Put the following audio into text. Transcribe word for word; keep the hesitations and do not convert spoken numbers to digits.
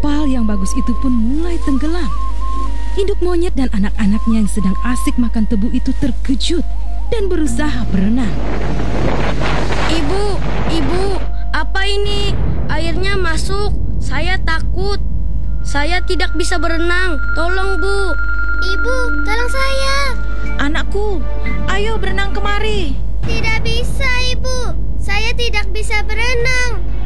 Kapal yang bagus itu pun mulai tenggelam. Induk monyet dan anak-anaknya yang sedang asik makan tebu itu terkejut dan berusaha berenang. Ibu, ibu, apa ini? Airnya masuk. Saya takut. Saya tidak bisa berenang. Tolong, Bu. Ibu, tolong saya. Anakku, ayo berenang kemari. Tidak bisa, Ibu. Saya tidak bisa berenang.